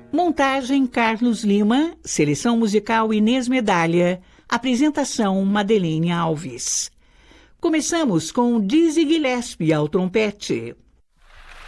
Montagem Carlos Lima, seleção musical Inês Medalha, apresentação Madeline Alves. Começamos com Dizzy Gillespie ao trompete.